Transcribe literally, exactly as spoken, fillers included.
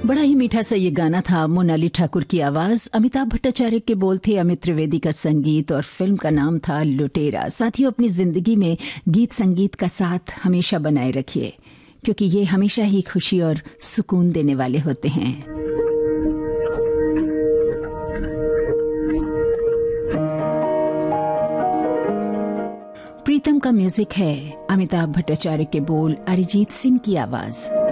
बड़ा ही मीठा सा ये गाना था। मोनाली ठाकुर की आवाज, अमिताभ भट्टाचार्य के बोल थे, अमित त्रिवेदी का संगीत और फिल्म का नाम था लुटेरा। साथियों, अपनी जिंदगी में गीत संगीत का साथ हमेशा बनाए रखिए, क्योंकि ये हमेशा ही खुशी और सुकून देने वाले होते हैं। प्रीतम का म्यूजिक है, अमिताभ भट्टाचार्य के बोल, अरिजीत सिंह की आवाज।